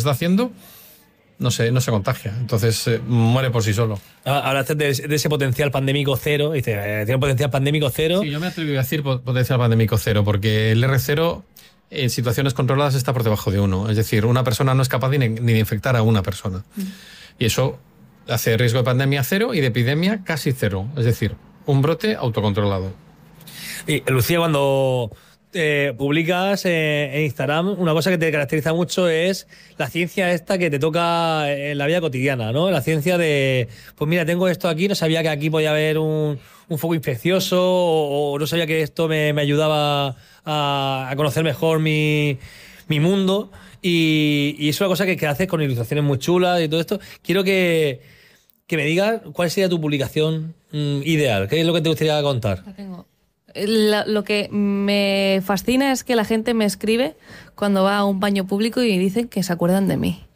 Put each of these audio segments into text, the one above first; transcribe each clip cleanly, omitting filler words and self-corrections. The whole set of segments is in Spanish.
está haciendo, no se contagia. Entonces muere por sí solo. Hablaste de ese potencial pandémico cero. Dice, tiene un potencial pandémico cero. Sí, yo me atrevo a decir potencial pandémico cero, porque el R0 en situaciones controladas está por debajo de 1. Es decir, una persona no es capaz ni de infectar a una persona. Y eso hace riesgo de pandemia cero y de epidemia casi cero. Es decir, un brote autocontrolado. Y Lucía, cuando publicas en Instagram, una cosa que te caracteriza mucho es la ciencia esta que te toca en la vida cotidiana, ¿no? La ciencia de, pues mira, tengo esto aquí, no sabía que aquí podía haber un foco infeccioso o no sabía que esto me ayudaba a conocer mejor mi mundo y es una cosa que haces con ilustraciones muy chulas y todo esto. Quiero que me digas cuál sería tu publicación ideal, qué es lo que te gustaría contar. La tengo. Lo que me fascina es que la gente me escribe cuando va a un baño público y dicen que se acuerdan de mí.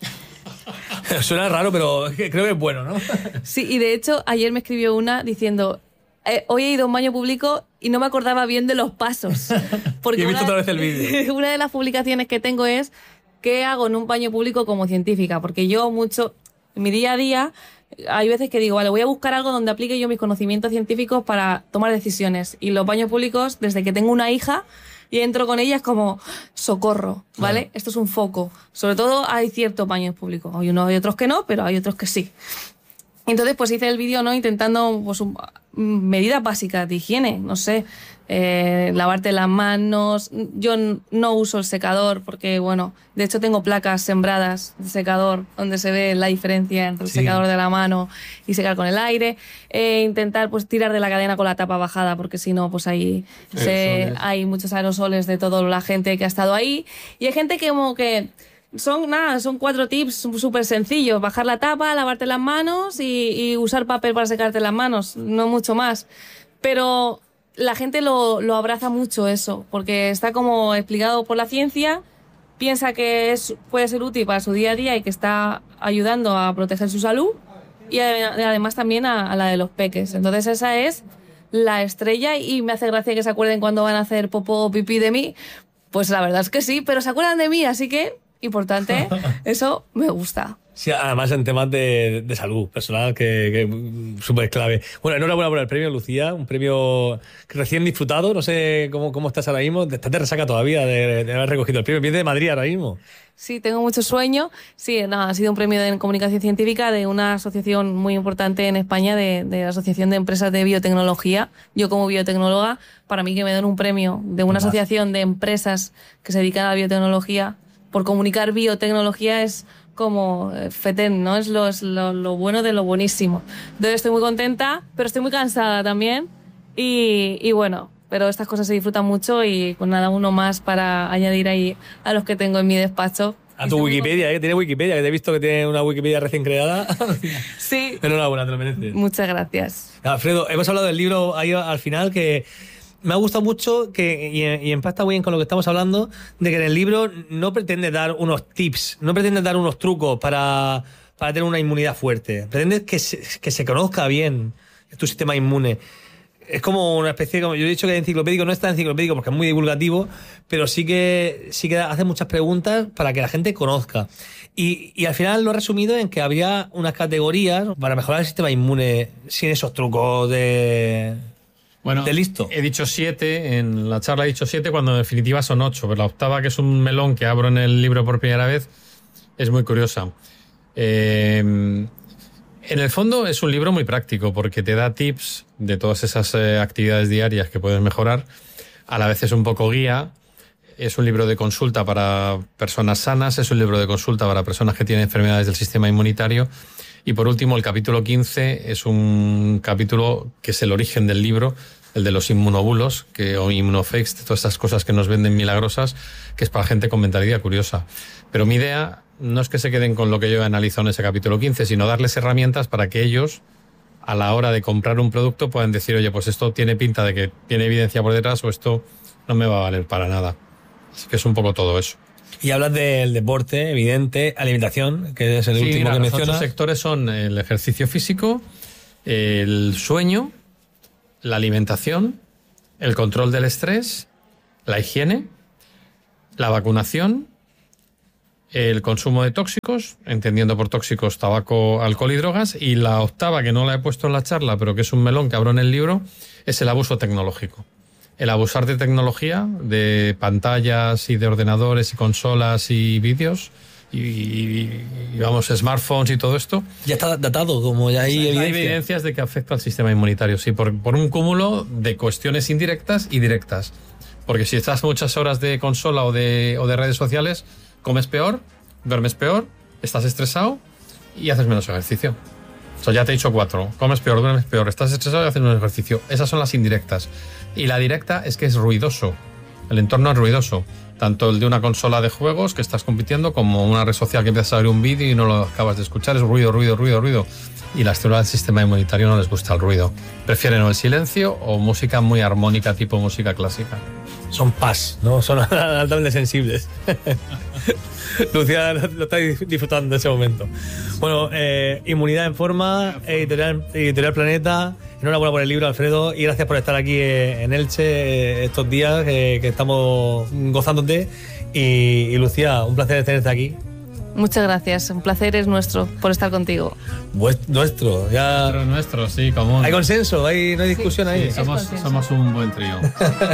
Suena raro, pero creo que es bueno, ¿no? Sí, y de hecho ayer me escribió una diciendo, hoy he ido a un baño público y no me acordaba bien de los pasos. Porque y he visto otra vez el vídeo. Una de las publicaciones que tengo es ¿qué hago en un baño público como científica? Porque yo mucho, en mi día a día, hay veces que digo, vale, voy a buscar algo donde aplique yo mis conocimientos científicos para tomar decisiones. Y los baños públicos, desde que tengo una hija y entro con ella, es como socorro, ¿vale? Claro. Esto es un foco. Sobre todo hay ciertos baños públicos. Hay unos y otros que no, pero hay otros que sí. Entonces, pues hice el vídeo, ¿no? Intentando, pues, medidas básicas de higiene, no sé, lavarte las manos. Yo no uso el secador porque, bueno, de hecho tengo placas sembradas de secador donde se ve la diferencia entre el secador de la mano y secar con el aire. Intentar, pues, tirar de la cadena con la tapa bajada porque si no, pues ahí hay muchos aerosoles de toda la gente que ha estado ahí. Y hay gente que como que... Son 4 tips súper sencillos. Bajar la tapa, lavarte las manos y usar papel para secarte las manos. No mucho más. Pero la gente lo abraza mucho eso, porque está como explicado por la ciencia, piensa que puede ser útil para su día a día y que está ayudando a proteger su salud y además también a la de los peques. Entonces esa es la estrella y me hace gracia que se acuerden cuando van a hacer popó o pipí de mí. Pues la verdad es que sí, pero se acuerdan de mí, así que... Importante, eso me gusta. Sí, además en temas de salud personal, que súper clave. Bueno, enhorabuena por el premio, Lucía, un premio recién disfrutado, no sé cómo estás ahora mismo, estás de resaca todavía de haber recogido el premio, vienes de Madrid ahora mismo. Sí, tengo mucho sueño, sí, ha sido un premio de comunicación científica de una asociación muy importante en España, de la Asociación de Empresas de Biotecnología. Yo como biotecnóloga, para mí que me den un premio de una asociación de empresas que se dedican a la biotecnología, por comunicar biotecnología es como fetén, ¿no? Es lo bueno de lo buenísimo. Entonces estoy muy contenta, pero estoy muy cansada también. Y bueno, pero estas cosas se disfrutan mucho y con nada uno más para añadir ahí a los que tengo en mi despacho. A tu Wikipedia, que tiene Wikipedia, que te he visto que tiene una Wikipedia recién creada. Sí. Enhorabuena, te lo mereces. Muchas gracias. Alfredo, hemos hablado del libro ahí al final que... Me ha gustado mucho y empata muy bien con lo que estamos hablando, de que en el libro no pretende dar unos tips, no pretende dar unos trucos para tener una inmunidad fuerte. Pretende que se conozca bien tu sistema inmune. Es como una especie, como yo he dicho que es enciclopédico, no es tan enciclopédico porque es muy divulgativo, pero sí que hace muchas preguntas para que la gente conozca. Y al final lo he resumido en que habría unas categorías para mejorar el sistema inmune sin esos trucos de listo. He dicho 7, en la charla he dicho 7 cuando en definitiva son 8, pero la octava, que es un melón que abro en el libro por primera vez, es muy curiosa. En el fondo es un libro muy práctico porque te da tips de todas esas actividades diarias que puedes mejorar. A la vez es un poco guía. Es un libro de consulta para personas sanas, es un libro de consulta para personas que tienen enfermedades del sistema inmunitario. Y por último, el capítulo 15 es un capítulo que es el origen del libro, el de los inmunobulos o inmunofakes, todas estas cosas que nos venden milagrosas, que es para gente con mentalidad curiosa. Pero mi idea no es que se queden con lo que yo he analizado en ese capítulo 15, sino darles herramientas para que ellos, a la hora de comprar un producto, puedan decir, oye, pues esto tiene pinta de que tiene evidencia por detrás o esto no me va a valer para nada. Así que es un poco todo eso. Y hablas del deporte, evidente, alimentación, que es el último que mencionas. Los 8 sectores son el ejercicio físico, el sueño, la alimentación, el control del estrés, la higiene, la vacunación, el consumo de tóxicos, entendiendo por tóxicos tabaco, alcohol y drogas, y la octava, que no la he puesto en la charla, pero que es un melón que abro en el libro, es el abuso tecnológico. El abusar de tecnología, de pantallas y de ordenadores y consolas y vídeos y vamos, smartphones y todo esto. Ya está datado, como ya hay evidencias de que afecta al sistema inmunitario, sí, por un cúmulo de cuestiones indirectas y directas. Porque si estás muchas horas de consola o de redes sociales, comes peor, duermes peor, estás estresado y haces menos ejercicio. Eso ya te he dicho 4. Comes peor, duermes peor, estás estresado y haces menos ejercicio. Esas son las indirectas. Y la directa es que es ruidoso. El entorno es ruidoso. Tanto el de una consola de juegos que estás compitiendo como una red social que empiezas a ver un vídeo y no lo acabas de escuchar. Es ruido, ruido, ruido, ruido. Y las células del sistema inmunitario no les gusta el ruido. Prefieren o el silencio o música muy armónica, tipo música clásica. Son paz, ¿no? Son altamente sensibles. Lucía lo está disfrutando de ese momento. Bueno, Inmunidad en Forma, editorial Planeta. Enhorabuena por el libro, Alfredo, y gracias por estar aquí en Elche estos días que estamos gozándote. Y Lucía, un placer tenerte aquí. Muchas gracias, un placer es nuestro por estar contigo. Nuestro, ya. Nuestro, sí, común. Hay consenso, no hay discusión ahí. Sí, somos un buen trío.